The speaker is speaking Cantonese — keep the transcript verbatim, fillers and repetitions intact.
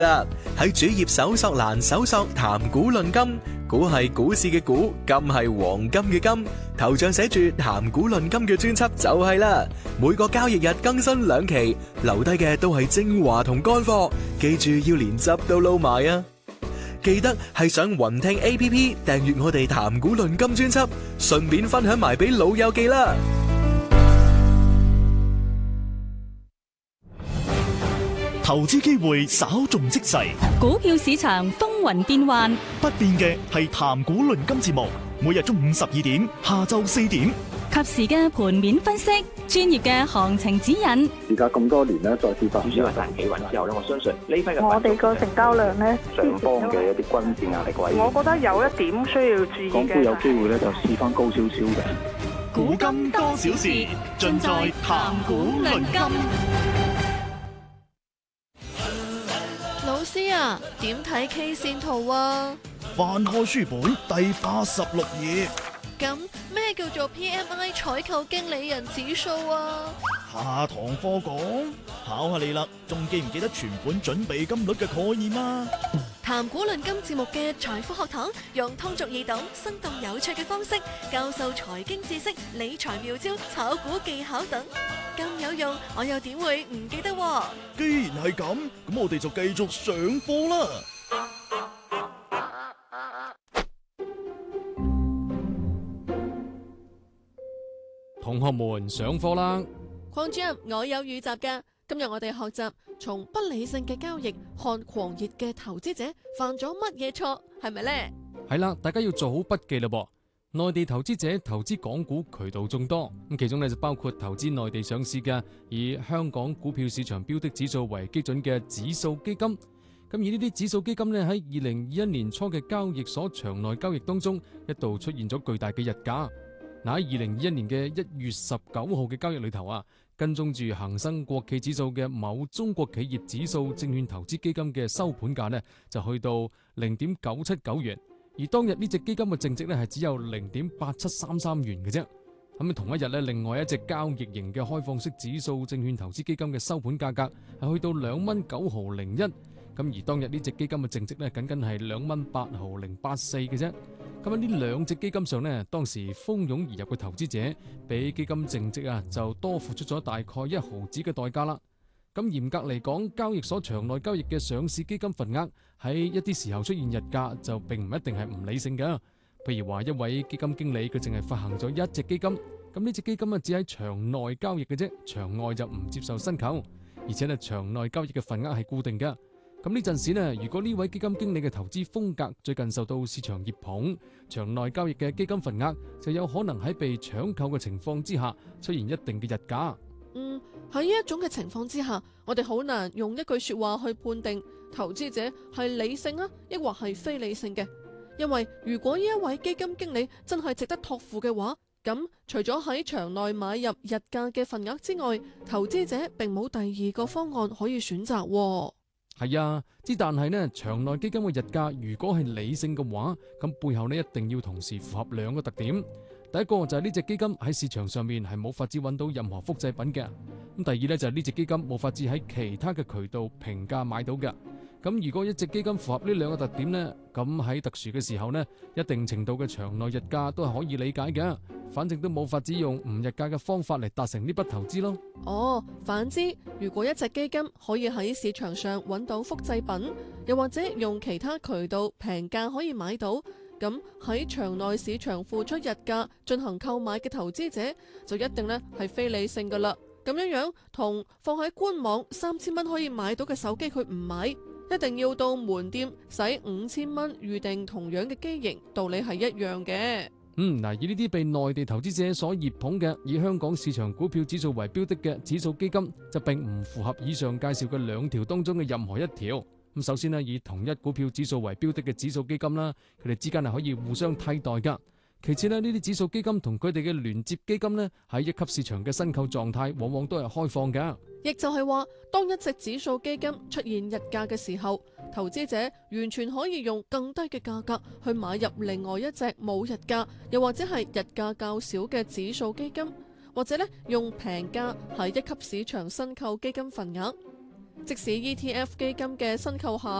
啦，喺主頁搜索欄搜索談股論金，股係股市嘅股，金係黃金嘅金，頭像寫住談股論金嘅專輯就係啦。每個交易日更新兩期，留低嘅都係精華同乾貨，記住要連汁都撈埋啊！記得係上雲聽 A P P 訂閱我哋談股論金專輯，順便分享埋俾老友記啦。 投資機會稍縱即逝， 股票市場風雲變幻， 不變嘅係談股論金節目，每日中午十二點，下晝四點， 及時嘅盤面分析，專業嘅行情指引。 而家咁多年咧，再次發主要係彈企穩之後咧，我相信呢批嘅我哋個成交量咧， 上方嘅一啲均線壓力位， 我覺得有一點需要注意嘅。 港股有機會咧，就試翻高少少嘅。 古今多少事，盡在談股論金。 老師啊，點睇 K 線圖啊？ 翻開書本第八十六頁。 咁咩叫做 P M I 採購經理人指數啊？ 下堂課講，考下你啦，仲記唔記得存款準備金率嘅概念啊？ 談股論金節目嘅財富學堂，用通俗易懂、生動有趣嘅方式教授財經知識、理財妙招、炒股技巧等，咁有用，我又點會唔記得喎？ 既然係咁，咁我哋就繼續上課啦。 同學們上課啦！ 鄺主任，我有預習㗎。今日我哋學習從不理性嘅交易看狂熱嘅投資者犯咗乜嘢錯，係咪呢？ 係啦，大家要做好筆記啦噃。內地投資者投資港股渠道眾多，咁其中呢就包括投資內地上市嘅以香港股票市場標的指數為基準嘅指數基金。咁而呢啲指數基金呢，喺二零二一年初嘅交易所場內交易當中，一度出現咗巨大嘅溢價。嗱，喺二零二一年嘅一月十九號嘅交易裏頭啊，跟蹤住恒生國企指數嘅某中國企業指數證券投資基金嘅收盤價呢，就去到零點九七九元，而當日呢隻基金嘅淨值呢，係只有零點八七三三元嘅啫。咁同一日呢，另外一隻交易型嘅開放式指數證券投資基金嘅收盤價格係去到兩蚊九毫零一，咁而當日呢隻基金嘅淨值呢，僅僅係兩蚊八毫零八四嘅啫。咁喺呢兩隻基金上呢，當時蜂擁而入嘅投資者，比基金淨值啊就多付出咗大概一毫子嘅代價啦。咁嚴格嚟講，交易所場內交易嘅上市基金份額喺一啲時候出現溢價，就並唔一定係唔理性嘅。譬如話一位基金經理佢淨係發行咗一隻基金，咁呢隻基金啊只喺場內交易嘅啫，場外就唔接受申購，而且呢場內交易嘅份額係固定嘅。咁呢陣時呢，如果呢位基金經理嘅投資風格最近受到市場熱捧，場內交易嘅基金份額就有可能喺被搶購嘅情況之下出現一定嘅溢價。 嗯，喺呢一種嘅情況之下，我哋好難用一句說話去判定投資者係理性啊，抑或係非理性嘅。因為如果呢一位基金經理真係值得託付嘅話，咁除咗喺場內買入溢價嘅份額之外，投資者並冇第二個方案可以選擇喎。 係啊，之但係呢，場內基金嘅溢價如果係理性嘅話，咁背後呢一定要同時符合兩個特點。第一個就係呢隻基金喺市場上面係冇法子揾到任何複製品嘅。咁第二呢，就係呢隻基金冇法子喺其他嘅渠道平價買到嘅。咁如果一隻基金符合呢兩個特點呢，咁喺特殊嘅時候呢，一定程度嘅場內溢價都係可以理解嘅。反正都冇法子用唔溢價嘅方法嚟達成呢筆投資咯。 哦，反之，如果一隻基金可以喺市場上揾到複製品，又或者用其他渠道平價可以買到，咁喺場內市場付出溢價進行購買嘅投資者就一定咧係非理性噶啦。咁樣樣同放喺官網三千蚊可以買到嘅手機佢唔買，一定要到門店使五千蚊預定同樣嘅機型，道理係一樣嘅。 嗯，嗱，以呢啲被內地投資者所熱捧嘅以香港市場股票指數為標的嘅指數基金，就並唔符合以上介紹嘅兩條當中嘅任何一條。咁首先呢，以同一股票指數為標的嘅指數基金啦，佢哋之間係可以互相替代噶。其次呢，呢啲指數基金同佢哋嘅聯接基金呢，喺一級市場嘅申購狀態，往往都係開放嘅。 亦就係話，當一隻指數基金出現溢價嘅時候，投資者完全可以用更低嘅價格去買入另外一隻冇溢價，又或者係溢價較少嘅指數基金，或者咧用平價喺一級市場申購基金份額。 即使 E T F 基金嘅申購下